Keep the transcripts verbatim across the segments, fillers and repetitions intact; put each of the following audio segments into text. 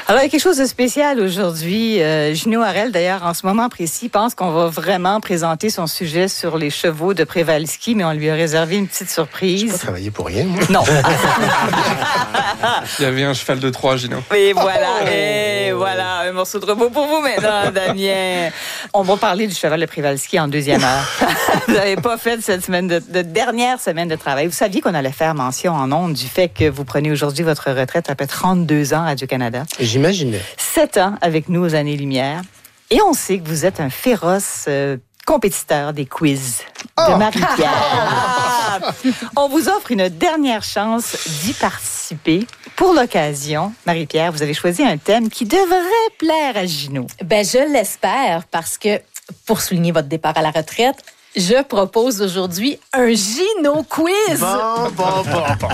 Alors, il y a quelque chose de spécial aujourd'hui. Euh, Gino Harel, d'ailleurs, en ce moment précis, pense qu'on va vraiment présenter son sujet sur les chevaux de Przewalski, mais on lui a réservé une petite surprise. Je n'ai pas travaillé pour rien, moi. Non. Il y avait un cheval de Troie, Gino. Et voilà, et voilà, un morceau de robot pour vous maintenant, Damien. On va parler du cheval de Przewalski en deuxième heure. Vous n'avez pas fait cette semaine de, de dernière semaine de travail. Vous saviez qu'on allait faire mention en ondes du fait que vous prenez aujourd'hui votre retraite après trente-deux ans à Radio-Canada. J'imaginais. Sept ans avec nous aux années-lumière. Et on sait que vous êtes un féroce euh, compétiteur des quiz de Oh! Marie-Pierre. Ah! On vous offre une dernière chance d'y participer. Pour l'occasion, Marie-Pierre, vous avez choisi un thème qui devrait plaire à Gino. Ben, je l'espère parce que, pour souligner votre départ à la retraite, je propose aujourd'hui un Gino quiz. Bon, bon, bon, bon.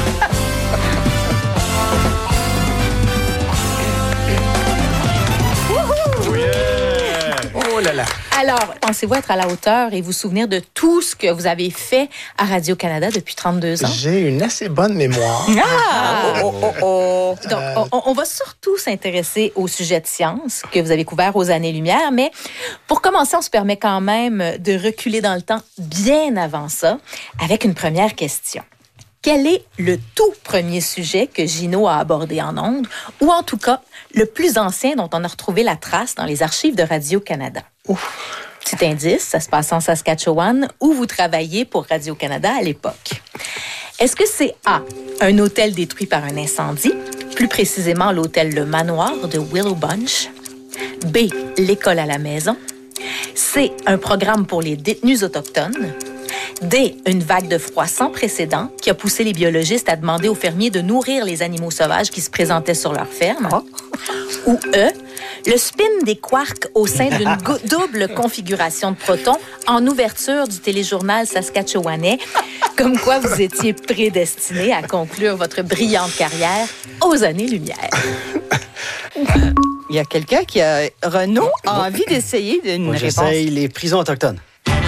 Oh là là. Alors, pensez-vous être à la hauteur et vous souvenir de tout ce que vous avez fait à Radio-Canada depuis trente-deux ans? J'ai une assez bonne mémoire. Ah! Oh, oh, oh. Donc, on, on va surtout s'intéresser au sujet de science que vous avez couvert aux années-lumière, mais pour commencer, on se permet quand même de reculer dans le temps bien avant ça avec une première question. Quel est le tout premier sujet que Gino a abordé en ondes, ou en tout cas, le plus ancien dont on a retrouvé la trace dans les archives de Radio-Canada? Ouf. Petit indice, ça se passe en Saskatchewan, où vous travaillez pour Radio-Canada à l'époque. Est-ce que c'est A, un hôtel détruit par un incendie, plus précisément l'hôtel Le Manoir de Willow Bunch? B, l'école à la maison? C, un programme pour les détenus autochtones? D, une vague de froid sans précédent qui a poussé les biologistes à demander aux fermiers de nourrir les animaux sauvages qui se présentaient sur leur ferme. Oh. Ou E, le spin des quarks au sein d'une go- double configuration de protons en ouverture du téléjournal saskatchewanais, comme quoi vous étiez prédestiné à conclure votre brillante carrière aux années-lumière. Il y a quelqu'un qui a... Renaud a envie d'essayer d'une Moi, réponse. j'essaye les prisons autochtones.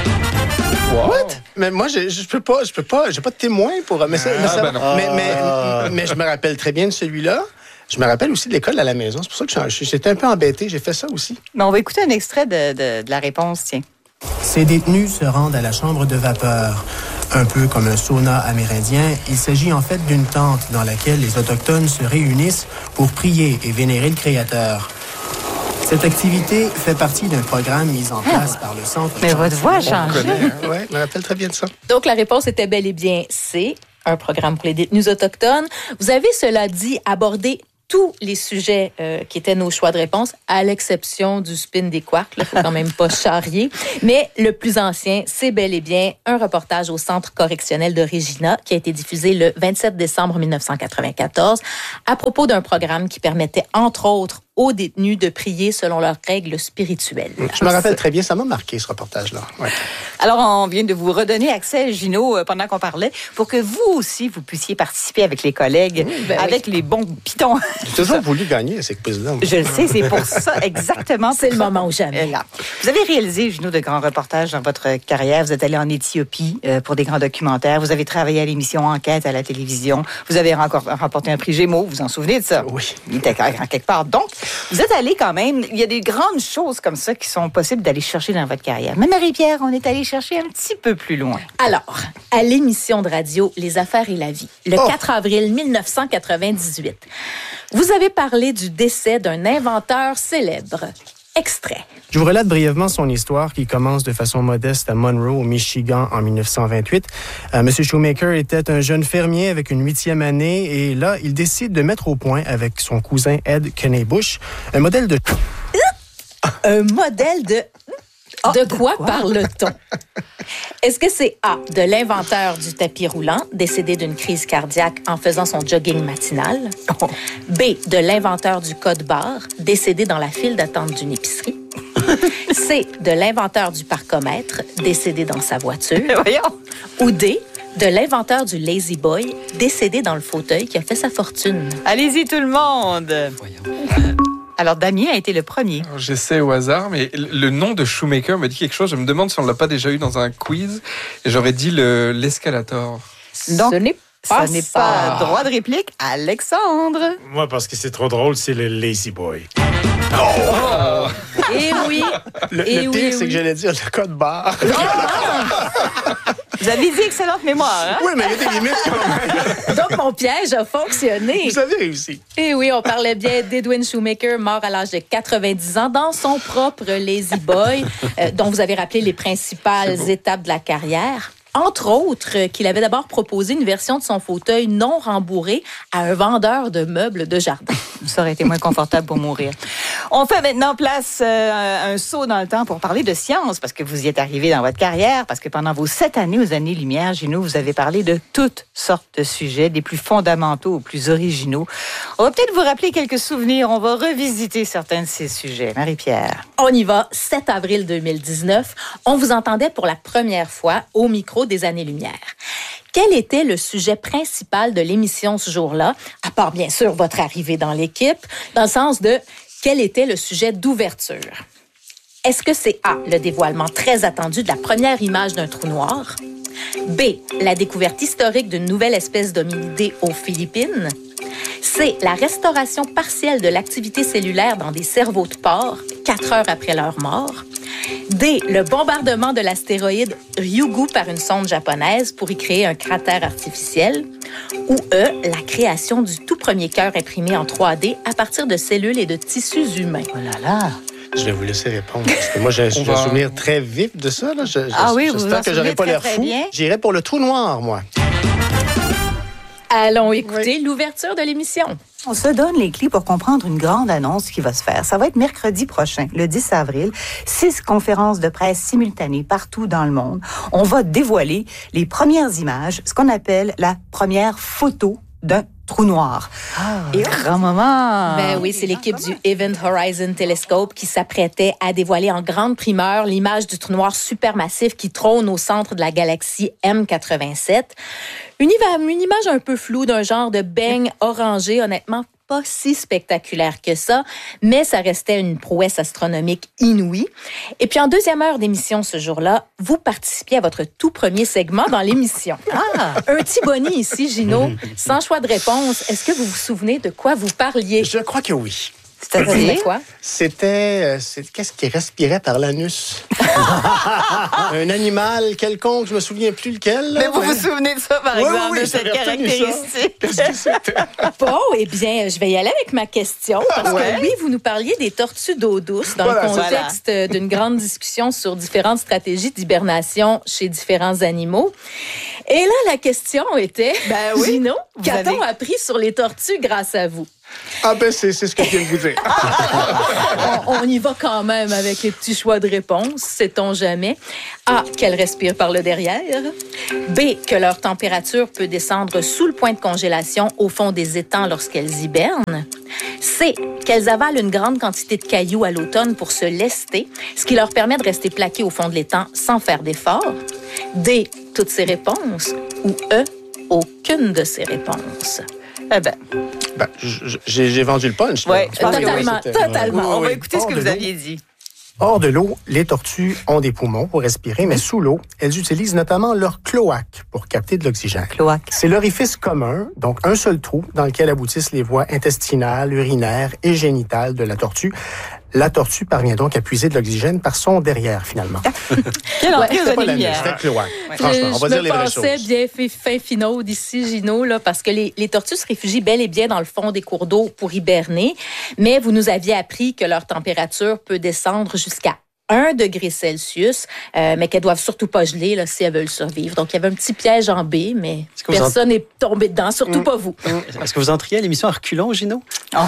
What? Mais moi, je, je peux pas, je peux pas, j'ai pas de témoin pour. Mais, ça, mais, ça- ben non. mais, mais, mais je me rappelle très bien de celui-là. Je me rappelle aussi de l'école à la maison. C'est pour ça que je- j'étais un peu embêté. J'ai fait ça aussi. Mais on va écouter un extrait de, de, de la réponse, tiens. Ces détenus se rendent à la chambre de vapeur. Un peu comme un sauna amérindien, il s'agit en fait d'une tente dans laquelle les Autochtones se réunissent pour prier et vénérer le Créateur. Cette activité fait partie d'un programme mis en place par le Centre... Mais votre voix a changé. Oui, je me rappelle très bien de ça. Donc, la réponse était bel et bien C, un programme pour les détenus autochtones. Vous avez, cela dit, abordé tous les sujets euh, qui étaient nos choix de réponse, à l'exception du spin des quarks. Il ne faut quand même pas charrier. Mais le plus ancien, c'est bel et bien un reportage au Centre correctionnel de Regina qui a été diffusé le vingt-sept décembre mille neuf cent quatre-vingt-quatorze à propos d'un programme qui permettait, entre autres, aux détenus de prier selon leurs règles spirituelles. Je me rappelle très bien. Ça m'a marqué, ce reportage-là. Ouais. Alors, on vient de vous redonner accès, Gino, euh, pendant qu'on parlait, pour que vous aussi, vous puissiez participer avec les collègues, Oui, ben avec oui. les bons pitons. J'ai toujours voulu gagner à ces quiz-là. Je le sais, c'est pour ça, exactement. C'est pour le ça. moment ou jamais. Euh, là. Vous avez réalisé, Gino, de grands reportages dans votre carrière. Vous êtes allé en Éthiopie euh, pour des grands documentaires. Vous avez travaillé à l'émission Enquête à la télévision. Vous avez encore remporté un prix Gémeaux. Vous vous en souvenez de ça? Oui. Il était en quelque part. Donc, vous êtes allé quand même... Il y a des grandes choses comme ça qui sont possibles d'aller chercher dans votre carrière. Mais Marie-Pierre, on est allé chercher un petit peu plus loin. Alors, à l'émission de radio Les Affaires et la Vie, le Oh. quatre avril mille neuf cent quatre-vingt-dix-huit, vous avez parlé du décès d'un inventeur célèbre. Extrait. Je vous relate brièvement son histoire qui commence de façon modeste à Monroe, au Michigan, en mille neuf cent vingt-huit. Euh, Monsieur Shoemaker était un jeune fermier avec une huitième année et là, il décide de mettre au point avec son cousin Ed Kenney-Bush un modèle de... Un modèle de... Oh, de de quoi, quoi? parle-t-on? Est-ce que c'est A, de l'inventeur du tapis roulant, décédé d'une crise cardiaque en faisant son jogging matinal? B, de l'inventeur du code barre, décédé dans la file d'attente d'une épicerie? C, de l'inventeur du parcomètre, décédé dans sa voiture? Voyons. Ou D, de l'inventeur du Lazy Boy, décédé dans le fauteuil qui a fait sa fortune? Allez-y, tout le monde. Alors, Damien a été le premier. Alors, j'essaie au hasard, mais le nom de Shoemaker me dit quelque chose. Je me demande si on ne l'a pas déjà eu dans un quiz. Et j'aurais dit le, l'escalator. Donc, Ce n'est Ce Ah, n'est ça. pas droit de réplique, Alexandre. Moi, parce que c'est trop drôle, c'est le Lazy Boy. Et oui. Le, Et le oui, pire, c'est oui. que j'allais dire le code barre. Vous avez dit excellente mémoire, hein? Oui, mais il y a des limites quand même. Donc, mon piège a fonctionné. Vous avez réussi. Et oui, on parlait bien d'Edwin Shoemaker, mort à l'âge de quatre-vingt-dix ans, dans son propre Lazy Boy, euh, dont vous avez rappelé les principales étapes de la carrière. Entre autres, euh, qu'il avait d'abord proposé une version de son fauteuil non rembourré à un vendeur de meubles de jardin. Ça aurait été moins confortable pour mourir. On fait maintenant place euh, un saut dans le temps pour parler de science, parce que vous y êtes arrivé dans votre carrière, parce que pendant vos sept années aux années-lumière, Gino, vous avez parlé de toutes sortes de sujets, des plus fondamentaux aux plus originaux. On va peut-être vous rappeler quelques souvenirs. On va revisiter certains de ces sujets. Marie-Pierre. On y va, sept avril deux mille dix-neuf. On vous entendait pour la première fois au micro des années-lumière. Quel était le sujet principal de l'émission ce jour-là, à part bien sûr votre arrivée dans l'équipe, dans le sens de quel était le sujet d'ouverture? Est-ce que c'est A, le dévoilement très attendu de la première image d'un trou noir? B, la découverte historique d'une nouvelle espèce d'hominidés aux Philippines? C, la restauration partielle de l'activité cellulaire dans des cerveaux de porc quatre heures après leur mort? D, le bombardement de l'astéroïde Ryugu par une sonde japonaise pour y créer un cratère artificiel? Ou E, la création du tout premier cœur imprimé en trois D à partir de cellules et de tissus humains? Oh là là! Je vais vous laisser répondre, parce que moi, j'ai j'ai va- un souvenir très vif de ça. Là. Je, je- Ah oui, vous vous en j'espère que j'aurais souvenez pas très, l'air très fou. bien. J'irais pour le trou noir, moi. Allons écouter l'ouverture de l'émission. On se donne les clés pour comprendre une grande annonce qui va se faire. Ça va être mercredi prochain, le dix avril. Six conférences de presse simultanées partout dans le monde. On va dévoiler les premières images, ce qu'on appelle la première photo d'un trou noir. Et grand moment! Ben oui, c'est l'équipe du Event Horizon Telescope qui s'apprêtait à dévoiler en grande primeur l'image du trou noir supermassif qui trône au centre de la galaxie M quatre-vingt-sept. Une, iva- une image un peu floue d'un genre de beigne orangé, honnêtement pas si spectaculaire que ça, mais ça restait une prouesse astronomique inouïe. Et puis en deuxième heure d'émission ce jour-là, vous participiez à votre tout premier segment dans l'émission. Ah! Un petit boni ici, Gino, sans choix de réponse. Est-ce que vous vous souvenez de quoi vous parliez? Je crois que oui. C'était C'est-à-dire? quoi? C'était... euh, c'est- Qu'est-ce qui respirait par l'anus? Un animal quelconque, je me souviens plus lequel. là, Mais vous vous souvenez de ça, par Oui, oui, exemple, oui, de cette j'avais retenu ça. caractéristique? Qu'est-ce que c'était? Bon, eh bien, je vais y aller avec ma question. Parce Ouais. que oui, vous nous parliez des tortues d'eau douce dans Voilà, le contexte d'une grande discussion sur différentes stratégies d'hibernation chez différents animaux. Et là, la question était, Ben oui, Gino, vous qu'a-t-on avez- appris sur les tortues grâce à vous? Ah ben, c'est c'est ce que je viens de vous dire. on, on y va quand même avec les petits choix de réponse, sait-on jamais. A, qu'elles respirent par le derrière. B, que leur température peut descendre sous le point de congélation au fond des étangs lorsqu'elles hibernent. C, qu'elles avalent une grande quantité de cailloux à l'automne pour se lester, ce qui leur permet de rester plaquées au fond de l'étang sans faire d'effort. D, toutes ces réponses. Ou E, aucune de ces réponses. Eh ben, Ben, je- je- j'ai j'ai vendu le punch. là. Ouais, Je pense que oui, Totalement, c'était- totalement. Oui, on va oui. écouter ce que Hors de vous l'eau. aviez dit. Hors de l'eau, les tortues ont des poumons pour respirer, mais sous l'eau, elles utilisent notamment leur cloaque pour capter de l'oxygène. Cloaque. C'est l'orifice commun, donc un seul trou dans lequel aboutissent les voies intestinales, urinaires et génitales de la tortue. La tortue parvient donc à puiser de l'oxygène par son derrière, finalement. Quelle entrée Ouais. aux C'était pas la années-lumière. c'était le cloaque. Ouais. Franchement, je, on va je dire me les vraies pensais choses. bien fait, fin finaux d'ici, Gino, là, parce que les, les tortues se réfugient bel et bien dans le fond des cours d'eau pour hiberner, mais vous nous aviez appris que leur température peut descendre jusqu'à un degré Celsius, euh, mais qu'elles doivent surtout pas geler là, si elles veulent survivre. Donc, il y avait un petit piège en B, mais Est-ce que vous en- personne n'est tombé dedans, surtout pas vous. Est-ce que vous entriez à l'émission à reculons, Gino?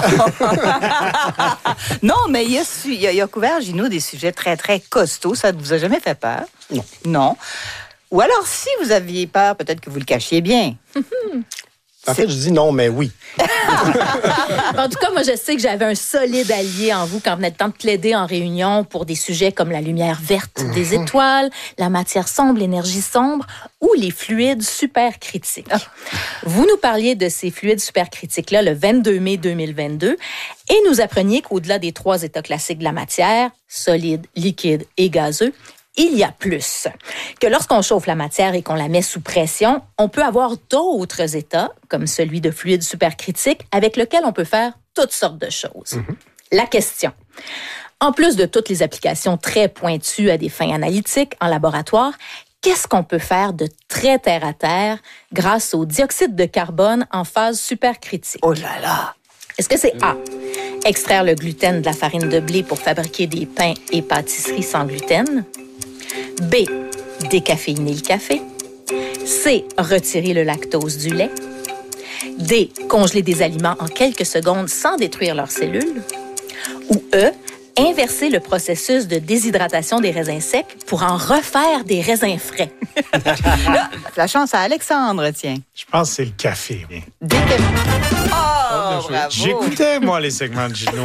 Non, mais il a, su- il a, il a couvert, Gino, des sujets très, très costauds. Ça ne vous a jamais fait peur? Non. Non. Ou alors, si vous aviez peur, peut-être que vous le cachiez bien. En fait, je dis non, mais oui. En tout cas, moi, je sais que j'avais un solide allié en vous quand venait le temps de plaider en réunion pour des sujets comme la lumière verte des étoiles, la matière sombre, l'énergie sombre ou les fluides supercritiques. Vous nous parliez de ces fluides supercritiques-là le vingt-deux mai deux mille vingt-deux et nous appreniez qu'au-delà des trois états classiques de la matière, solide, liquide et gazeux, il y a plus. Que lorsqu'on chauffe la matière et qu'on la met sous pression, on peut avoir d'autres états, comme celui de fluide supercritique, avec lequel on peut faire toutes sortes de choses. Mm-hmm. La question. En plus de toutes les applications très pointues à des fins analytiques en laboratoire, qu'est-ce qu'on peut faire de très terre-à-terre grâce au dioxyde de carbone en phase supercritique? Oh là là! Est-ce que c'est A, extraire le gluten de la farine de blé pour fabriquer des pains et pâtisseries sans gluten? B, décaféiner le café? C, retirer le lactose du lait? D, congeler des aliments en quelques secondes sans détruire leurs cellules? Ou E, inverser le processus de déshydratation des raisins secs pour en refaire des raisins frais? Là, la chance à Alexandre, tiens. Je pense que c'est le café. Décaféiner. Oh, bravo! J'écoutais, moi, les segments de Gino.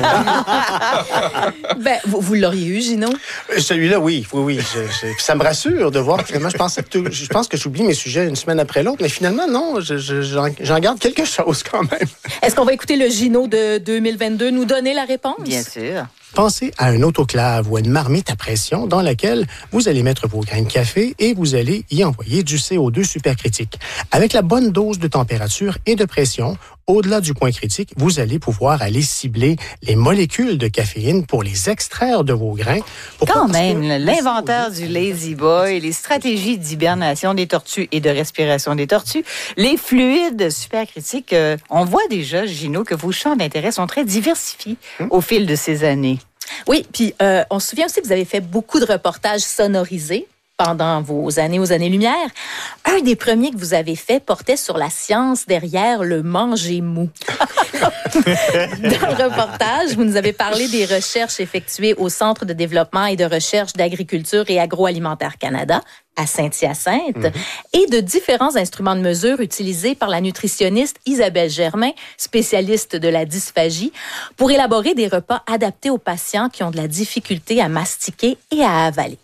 Ben, vous, vous l'auriez eu, Gino? Celui-là, oui, oui, oui. Je, je, ça me rassure de voir que finalement, je, pensais que, je pense que j'oublie mes sujets une semaine après l'autre, mais finalement, non, je, je, j'en, j'en garde quelque chose quand même. Est-ce qu'on va écouter le Gino de deux mille vingt-deux nous donner la réponse? Bien sûr. Pensez à un autoclave ou à une marmite à pression dans laquelle vous allez mettre vos grains de café et vous allez y envoyer du C O deux supercritique. Avec la bonne dose de température et de pression, au-delà du point critique, vous allez pouvoir aller cibler les molécules de caféine pour les extraire de vos grains. Quand même, l'inventaire du Lazy Boy, les stratégies d'hibernation des tortues et de respiration des tortues, les fluides supercritiques, euh, on voit déjà, Gino, que vos champs d'intérêt sont très diversifiés hum? au fil de ces années. Oui, puis euh, on se souvient aussi que vous avez fait beaucoup de reportages sonorisés pendant vos années aux années-lumière. Un des premiers que vous avez fait portait sur la science derrière le manger mou. Dans le reportage, vous nous avez parlé des recherches effectuées au Centre de développement et de recherche d'agriculture et agroalimentaire Canada, à Saint-Hyacinthe, mm-hmm. et de différents instruments de mesure utilisés par la nutritionniste Isabelle Germain, spécialiste de la dysphagie, pour élaborer des repas adaptés aux patients qui ont de la difficulté à mastiquer et à avaler.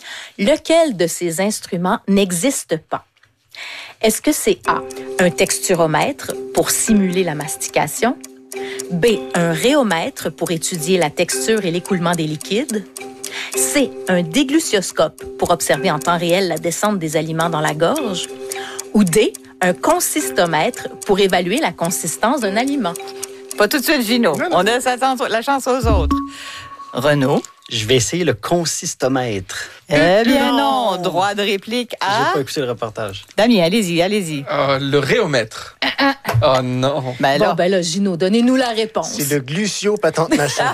Lequel de ces instruments n'existe pas? Est-ce que c'est A, un texturomètre pour simuler la mastication? B, un rhéomètre pour étudier la texture et l'écoulement des liquides? C, un déglucioscope pour observer en temps réel la descente des aliments dans la gorge? Ou D, un consistomètre pour évaluer la consistance d'un aliment? Pas tout de suite, Gino. On laisse la chance aux autres. Renaud? Je vais essayer le consistomètre. Eh bien non, droit de réplique à... J'ai pas écouté le reportage. Damien, allez-y, allez-y. Euh, le rhéomètre. Oh non. Ben bon, ben là, Gino, donnez-nous la réponse. C'est le glucio-patente machin.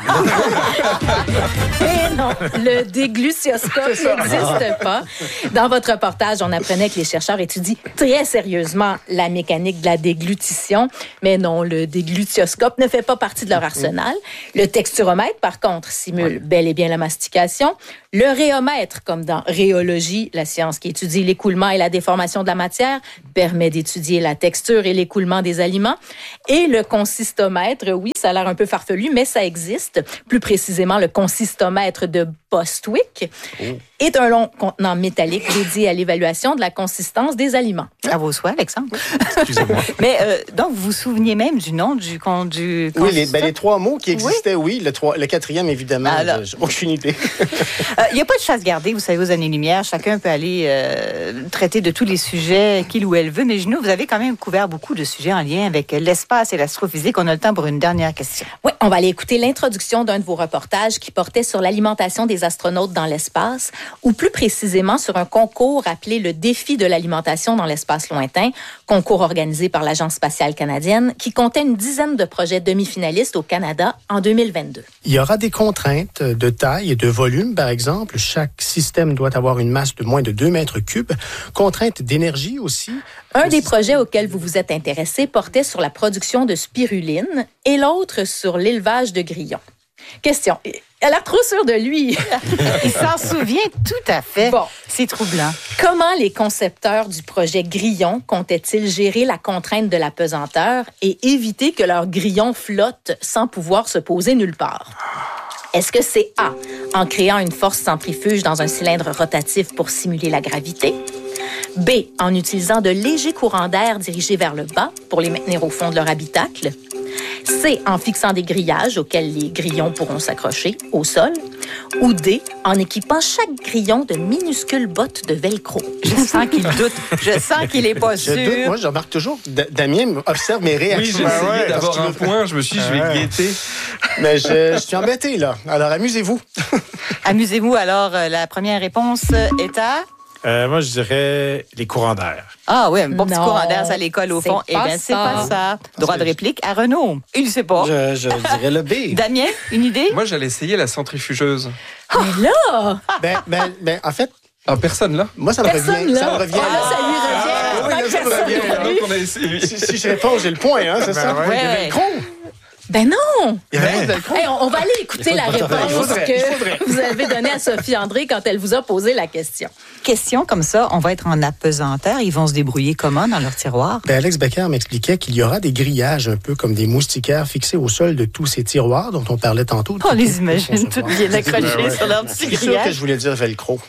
Eh non, le déglucioscope n'existe pas. Dans votre reportage, on apprenait que les chercheurs étudient très sérieusement la mécanique de la déglutition. Mais non, le déglucioscope ne fait pas partie de leur arsenal. Le texturomètre, par contre, simule bel et bien la mastication. Le rhéomètre, comme dans rhéologie, la science qui étudie l'écoulement et la déformation de la matière, permet d'étudier la texture et l'écoulement des aliments. Et le consistomètre, oui, ça a l'air un peu farfelu, mais ça existe. Plus précisément, le consistomètre de Bostwick oh. est un long contenant métallique dédié à l'évaluation de la consistance des aliments. À vos souhaits, Alexandre. Excusez-moi. Mais euh, donc, vous vous souveniez même du nom du... du oui, les, ben, les trois mots qui existaient, oui. oui le, trois, le quatrième, évidemment, Alors, j'ai aucune idée. Il n'y euh, a pas de chasse gardée, vous savez, aux années-lumière. Chacun peut aller euh, traiter de tous les sujets qu'il ou elle veut. Mais Gino, vous avez quand même couvert beaucoup de sujets en lien avec l'espace et l'astrophysique. On a le temps pour une dernière question. Oui, on va aller écouter l'introduction d'un de vos reportages qui portait sur l'alimentation des astronautes dans l'espace, ou plus précisément sur un concours appelé le Défi de l'alimentation dans l'espace lointain, concours organisé par l'Agence spatiale canadienne, qui comptait une dizaine de projets demi-finalistes au Canada en deux mille vingt-deux. Il y aura des contraintes de taille et de volume, par exemple. Chaque système doit avoir une masse de moins de deux mètres cubes. Contraintes d'énergie aussi. Un des projets auxquels vous vous êtes intéressé portait sur la production de spiruline et l'autre sur l'élevage de grillons. Question. Elle a l'air trop sûre de lui. Il s'en souvient tout à fait. Bon. C'est troublant. Comment les concepteurs du projet Grillon comptaient-ils gérer la contrainte de la pesanteur et éviter que leur grillon flotte sans pouvoir se poser nulle part? Est-ce que c'est A, en créant une force centrifuge dans un cylindre rotatif pour simuler la gravité? B, en utilisant de légers courants d'air dirigés vers le bas pour les maintenir au fond de leur habitacle. C, en fixant des grillages auxquels les grillons pourront s'accrocher au sol. Ou D, en équipant chaque grillon de minuscules bottes de velcro. Je sens qu'il doute. Je sens qu'il n'est pas sûr. Je doute. Moi, je remarque toujours que Damien observe mes Oui, j'ai réactions. essayé ouais, d'avoir parce un qu'il- point. Je me suis dit, je vais Ouais. guetter. Mais je, je suis embêté, là. Alors, amusez-vous. Amusez-vous. Alors, euh, la première réponse est à... Euh, moi, je dirais les courants d'air. Ah oui, un bon petit Non, courant d'air à l'école, au c'est fond. Eh pas bien, c'est ça. pas ça. Droit de que- réplique à Renaud. Il ne sait pas. Je, je dirais le B. Damien, une idée? Moi, j'allais essayer la centrifugeuse. Mais là, Ben, ben, ben, en fait, Ah, personne là? moi, ça me personne revient. là. Ça me revient. Ah, là, ça lui revient. Ah, oui, là, ça me revient. là. Donc, on a essayé. Si, si je réponds, j'ai le point, hein, c'est ça? ouais. Ouais. Il y avait le gros. Ben non! Il y avait le gros. Hey, on, on va aller écouter la Il réponse faudrait, il faudrait. que vous avez donnée à Sophie André quand elle vous a posé la question. Question comme ça, on va être en apesanteur. Ils vont se débrouiller comment dans leur tiroir? Ben, Alex Becker m'expliquait qu'il y aura des grillages un peu comme des moustiquaires fixés au sol de tous ces tiroirs dont on parlait tantôt. On les imagine toutes bien accrochées Ben ouais. sur leur Je petit suis sûr que grillage. je voulais dire velcro.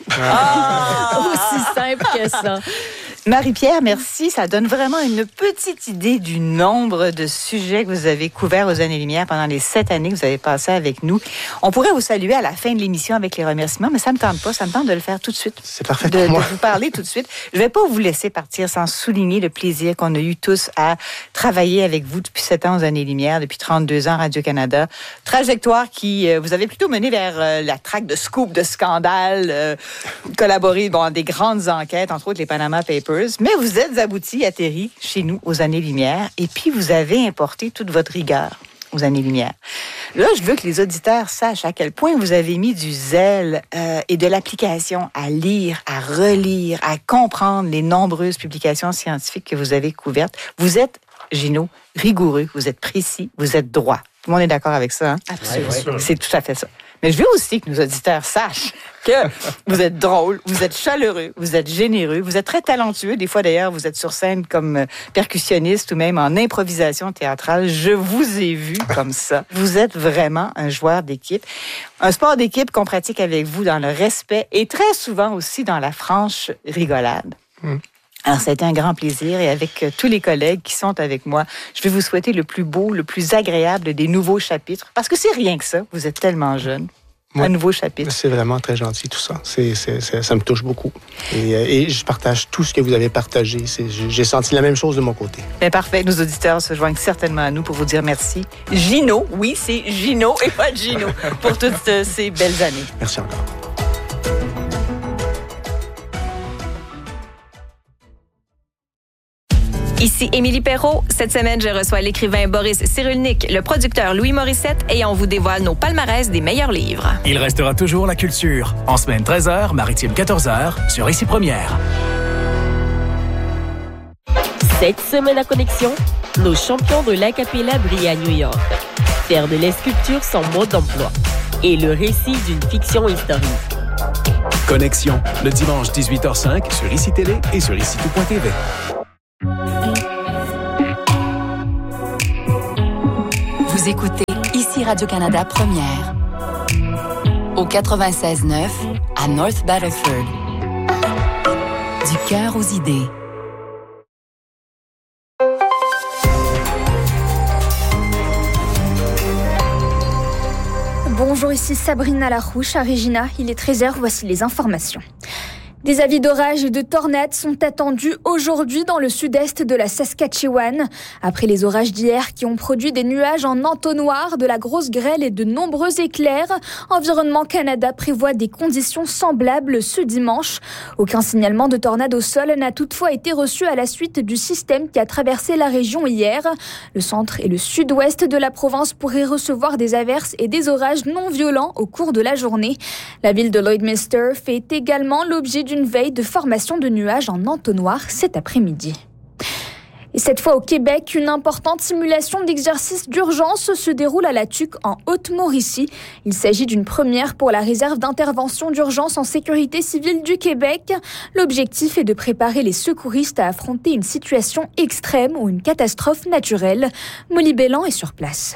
Aussi simple que ça. Marie-Pierre, merci. Ça donne vraiment une petite idée du nombre de sujets que vous avez couverts aux Années-Lumière pendant les sept années que vous avez passées avec nous. On pourrait vous saluer à la fin de l'émission avec les remerciements, mais ça ne me tente pas. Ça me tente de le faire tout de suite. C'est parfait De, pour de moi. vous parler tout de suite. Je ne vais pas vous laisser partir sans souligner le plaisir qu'on a eu tous à travailler avec vous depuis sept ans aux Années-Lumière, depuis trente-deux ans à Radio-Canada. Trajectoire qui euh, vous avez plutôt mené vers euh, la traque de scoop, de scandale, euh, collaboré bon, dans des grandes enquêtes, entre autres les Panama Papers. Mais vous êtes abouti, atterri chez nous aux Années-Lumière et puis vous avez importé toute votre rigueur aux Années-Lumière. Là, je veux que les auditeurs sachent à quel point vous avez mis du zèle euh, et de l'application à lire, à relire, à comprendre les nombreuses publications scientifiques que vous avez couvertes. Vous êtes, Gino, rigoureux, vous êtes précis, vous êtes droit. Tout le monde est d'accord avec ça, hein? Absolument. C'est tout à fait ça. Mais je veux aussi que nos auditeurs sachent que vous êtes drôle, vous êtes chaleureux, vous êtes généreux, vous êtes très talentueux. Des fois, d'ailleurs, vous êtes sur scène comme percussionniste ou même en improvisation théâtrale. Je vous ai vu comme ça. Vous êtes vraiment un joueur d'équipe. Un sport d'équipe qu'on pratique avec vous dans le respect et très souvent aussi dans la franche rigolade. Mm. Alors, ça a été un grand plaisir et avec euh, tous les collègues qui sont avec moi, je vais vous souhaiter le plus beau, le plus agréable des nouveaux chapitres parce que c'est rien que ça. Vous êtes tellement jeune. Ouais. Un nouveau chapitre. C'est vraiment très gentil, tout ça. C'est, c'est, c'est- ça me touche beaucoup. Et, euh, et je partage tout ce que vous avez partagé. C'est, j'ai j'ai senti la même chose de mon côté. Mais parfait, nos auditeurs se joignent certainement à nous pour vous dire merci. Gino, oui, c'est Gino et pas Gino pour toutes euh, ces belles années. Merci encore. Ici Émilie Perrault. Cette semaine, je reçois l'écrivain Boris Cyrulnik, le producteur Louis Morissette et on vous dévoile nos palmarès des meilleurs livres. Il restera toujours la culture. En semaine treize heures, maritime quatorze heures, sur Ici Première. Cette semaine à Connexion, nos champions de l'acapella brillent à New York. Faire de la sculpture son mode d'emploi. Et le récit d'une fiction historique. Connexion, le dimanche dix-huit heures cinq sur Ici Télé et sur ici tout point t v. Vous écoutez ici Radio-Canada Première. Au quatre-vingt-seize neuf à North Battleford. Du cœur aux idées. Bonjour, ici Sabrina Larouche à Regina. Il est treize heures, voici les informations. Des avis d'orage et de tornades sont attendus aujourd'hui dans le sud-est de la Saskatchewan. Après les orages d'hier qui ont produit des nuages en entonnoir, de la grosse grêle et de nombreux éclairs, Environnement Canada prévoit des conditions semblables ce dimanche. Aucun signalement de tornade au sol n'a toutefois été reçu à la suite du système qui a traversé la région hier. Le centre et le sud-ouest de la province pourraient recevoir des averses et des orages non violents au cours de la journée. La ville de Lloydminster fait également l'objet d'une veille de formation de nuages en entonnoir cet après-midi. Et cette fois au Québec, une importante simulation d'exercice d'urgence se déroule à la Tuque en Haute-Mauricie. Il s'agit d'une première pour la réserve d'intervention d'urgence en sécurité civile du Québec. L'objectif est de préparer les secouristes à affronter une situation extrême ou une catastrophe naturelle. Molly Bellan est sur place.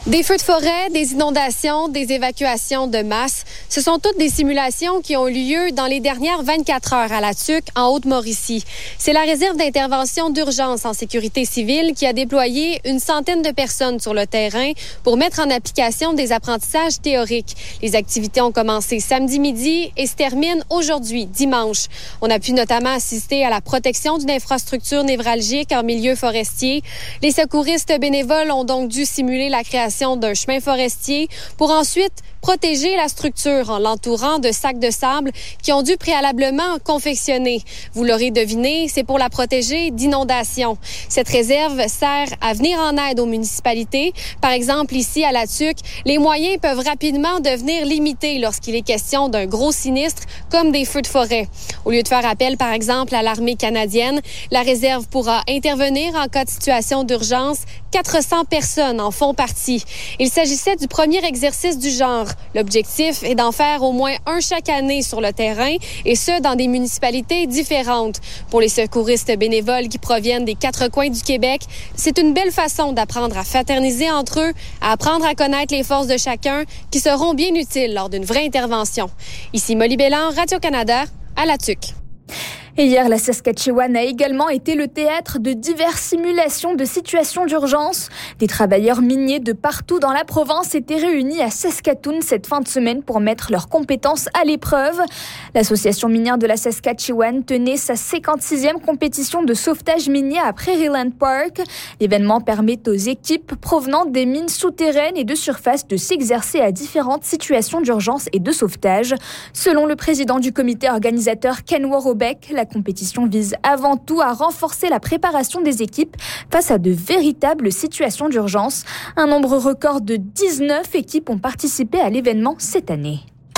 Des feux de forêt, des inondations, des évacuations de masse, ce sont toutes des simulations qui ont lieu dans les dernières vingt-quatre heures à la Tuque, en Haute-Mauricie. C'est la réserve d'intervention d'urgence en sécurité civile qui a déployé une centaine de personnes sur le terrain pour mettre en application des apprentissages théoriques. Les activités ont commencé samedi midi et se terminent aujourd'hui, dimanche. On a pu notamment assister à la protection d'une infrastructure névralgique en milieu forestier. Les secouristes bénévoles ont donc dû simuler la création d'un chemin forestier pour ensuite protéger la structure en l'entourant de sacs de sable qui ont dû préalablement confectionner. Vous l'aurez deviné, c'est pour la protéger d'inondations. Cette réserve sert à venir en aide aux municipalités. Par exemple, ici à la Tuque, les moyens peuvent rapidement devenir limités lorsqu'il est question d'un gros sinistre comme des feux de forêt. Au lieu de faire appel, par exemple, à l'armée canadienne, la réserve pourra intervenir en cas de situation d'urgence. quatre cents personnes en font partie. Il s'agissait du premier exercice du genre. L'objectif est d'en faire au moins un chaque année sur le terrain, et ce, dans des municipalités différentes. Pour les secouristes bénévoles qui proviennent des quatre coins du Québec, c'est une belle façon d'apprendre à fraterniser entre eux, à apprendre à connaître les forces de chacun, qui seront bien utiles lors d'une vraie intervention. Ici Molly Bélan, Radio-Canada, à la Tuque. Et hier, la Saskatchewan a également été le théâtre de diverses simulations de situations d'urgence. Des travailleurs miniers de partout dans la province étaient réunis à Saskatoon cette fin de semaine pour mettre leurs compétences à l'épreuve. L'Association minière de la Saskatchewan tenait sa cinquante-sixième compétition de sauvetage minier à Prairieland Park. L'événement permet aux équipes provenant des mines souterraines et de surface de s'exercer à différentes situations d'urgence et de sauvetage. Selon le président du comité organisateur Ken Worobek, la compétition vise avant tout à renforcer la préparation des équipes face à de véritables situations d'urgence. Un nombre record de dix-neuf équipes ont participé à l'événement cette année.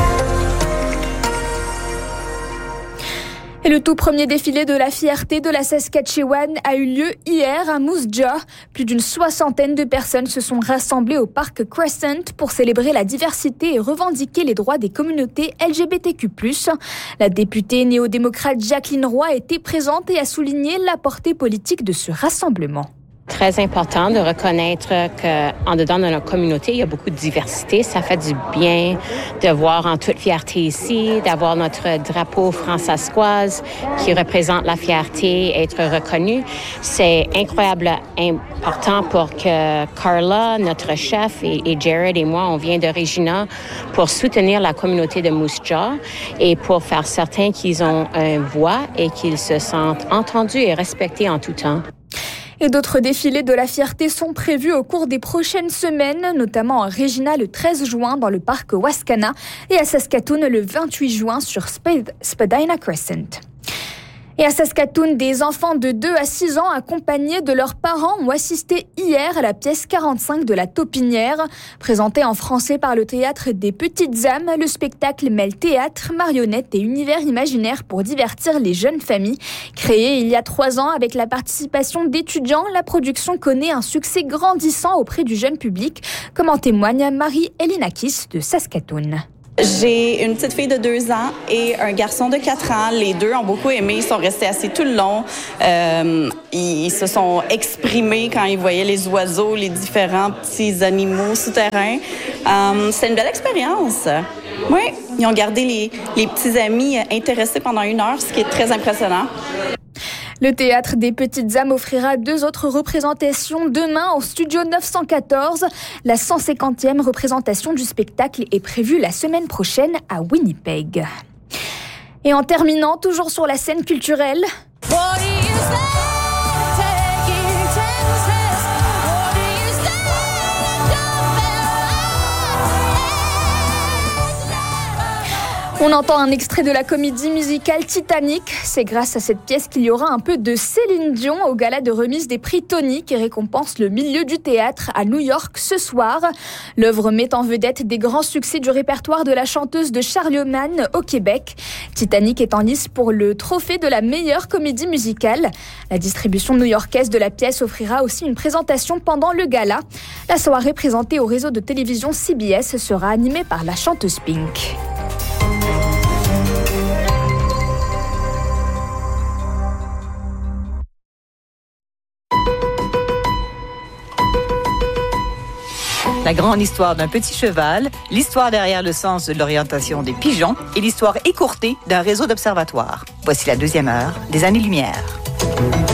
Et le tout premier défilé de la fierté de la Saskatchewan a eu lieu hier à Moose Jaw. Plus d'une soixantaine de personnes se sont rassemblées au parc Crescent pour célébrer la diversité et revendiquer les droits des communautés L G B T Q plus. La députée néo-démocrate Jacqueline Roy était présente et a souligné la portée politique de ce rassemblement. Très important de reconnaître qu'en dedans de notre communauté, il y a beaucoup de diversité. Ça fait du bien de voir en toute fierté ici, d'avoir notre drapeau franc-saskoise qui représente la fierté être reconnu. C'est incroyablement important pour que Carla, notre chef, et, et Jared et moi, on vient de Regina pour soutenir la communauté de Moose Jaw et pour faire certain qu'ils ont une voix et qu'ils se sentent entendus et respectés en tout temps. Et d'autres défilés de la fierté sont prévus au cours des prochaines semaines, notamment à Regina le treize juin dans le parc Wascana et à Saskatoon le vingt-huit juin sur Spadina Crescent. Et à Saskatoon, des enfants de deux à six ans accompagnés de leurs parents ont assisté hier à la pièce quarante-cinq de La Taupinière. Présentée en français par le Théâtre des Petites âmes, le spectacle mêle théâtre, marionnettes et univers imaginaire pour divertir les jeunes familles. Créée il y a trois ans avec la participation d'étudiants, la production connaît un succès grandissant auprès du jeune public, comme en témoigne Marie Elinakis de Saskatoon. J'ai une petite fille de deux ans et un garçon de quatre ans. Les deux ont beaucoup aimé. Ils sont restés assis tout le long. Euh, ils se sont exprimés quand ils voyaient les oiseaux, les différents petits animaux souterrains. Euh, c'est une belle expérience. Oui, ils ont gardé les, les petits amis intéressés pendant une heure, ce qui est très impressionnant. Le Théâtre des Petites âmes offrira deux autres représentations demain au Studio neuf cent quatorze. La cent cinquantième représentation du spectacle est prévue la semaine prochaine à Winnipeg. Et en terminant, toujours sur la scène culturelle... On entend un extrait de la comédie musicale Titanic. C'est grâce à cette pièce qu'il y aura un peu de Céline Dion au gala de remise des prix Tony qui récompense le milieu du théâtre à New York ce soir. L'œuvre met en vedette des grands succès du répertoire de la chanteuse de Charlemagne au Québec. Titanic est en lice pour le trophée de la meilleure comédie musicale. La distribution new-yorkaise de la pièce offrira aussi une présentation pendant le gala. La soirée présentée au réseau de télévision C B S sera animée par la chanteuse Pink. La grande histoire d'un petit cheval, l'histoire derrière le sens de l'orientation des pigeons et l'histoire écourtée d'un réseau d'observatoires. Voici la deuxième heure des Années-Lumière.